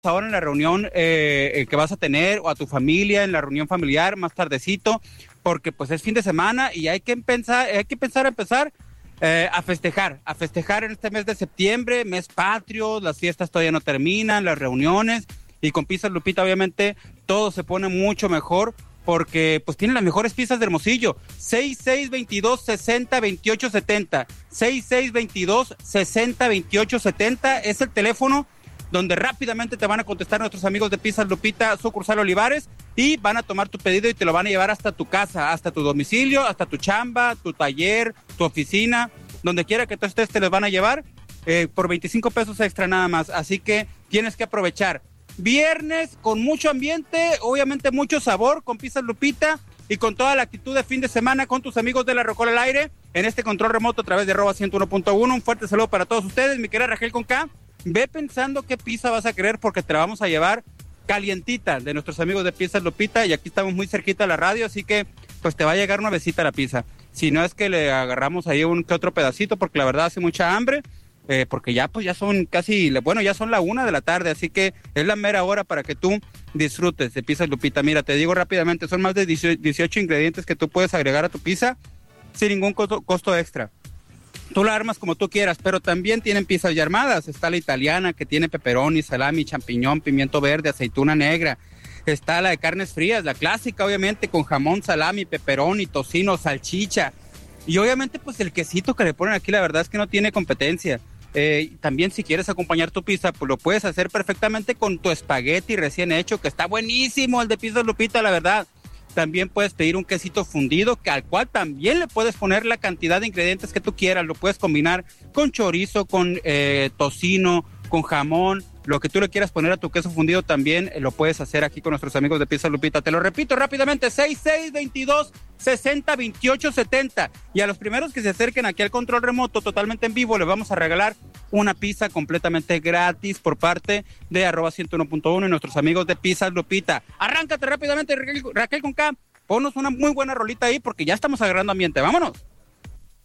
ahora en la reunión que vas a tener, o a tu familia en la reunión familiar más tardecito, porque pues es fin de semana y hay que empezar a festejar en este mes de septiembre, mes patrio, las fiestas todavía no terminan, las reuniones, y con Pizzas Lupita obviamente todo se pone mucho mejor, porque pues tienen las mejores pizzas de Hermosillo. 6622-602870, 6622-602870 es el teléfono donde rápidamente te van a contestar nuestros amigos de Pizzas Lupita, sucursal Olivares, y van a tomar tu pedido y te lo van a llevar hasta tu casa, hasta tu domicilio, hasta tu chamba, tu taller, tu oficina, donde quiera que tú estés te los van a llevar por 25 pesos extra nada más, así que tienes que aprovechar. Viernes con mucho ambiente, obviamente mucho sabor, con Pizzas Lupita y con toda la actitud de fin de semana con tus amigos de La Rocola al Aire, en este control remoto a través de @101.1. Un fuerte saludo para todos ustedes, mi querida Rachel con K. Ve pensando qué pizza vas a querer, porque te la vamos a llevar calientita de nuestros amigos de Pizzas Lupita, y aquí estamos muy cerquita de la radio, así que pues te va a llegar una besita a la pizza. Si no es que le agarramos ahí un que otro pedacito, porque la verdad hace mucha hambre, porque ya son casi, bueno, ya son la 1 de la tarde, así que es la mera hora para que tú disfrutes de Pizzas Lupita. Mira, te digo rápidamente, son más de 18 ingredientes que tú puedes agregar a tu pizza sin ningún costo extra. Tú la armas como tú quieras, pero también tienen pizzas ya armadas. Está la italiana, que tiene pepperoni, salami, champiñón, pimiento verde, aceituna negra. Está la de carnes frías, la clásica, obviamente, con jamón, salami, pepperoni, tocino, salchicha. Y obviamente, pues el quesito que le ponen aquí, la verdad es que no tiene competencia. También si quieres acompañar tu pizza, pues lo puedes hacer perfectamente con tu espagueti recién hecho, que está buenísimo el de Pizzas Lupita, la verdad. También puedes pedir un quesito fundido, al cual también le puedes poner la cantidad de ingredientes que tú quieras. Lo puedes combinar con chorizo, con tocino, con jamón. Lo que tú le quieras poner a tu queso fundido también lo puedes hacer aquí con nuestros amigos de Pizzas Lupita. Te lo repito rápidamente, 6622-602870. Y a los primeros que se acerquen aquí al control remoto totalmente en vivo, les vamos a regalar una pizza completamente gratis por parte de @101.1 y nuestros amigos de Pizzas Lupita. Arráncate rápidamente, Raquel con K. Ponnos una muy buena rolita ahí, porque ya estamos agarrando ambiente. ¡Vámonos!